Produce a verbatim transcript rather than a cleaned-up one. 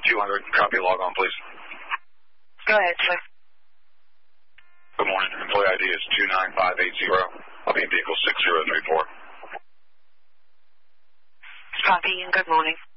two hundred. Copy, log on, please. Go ahead, sir. Good morning. Employee I D is two nine five eight zero. I'll be in vehicle six zero three four. Copy and good morning.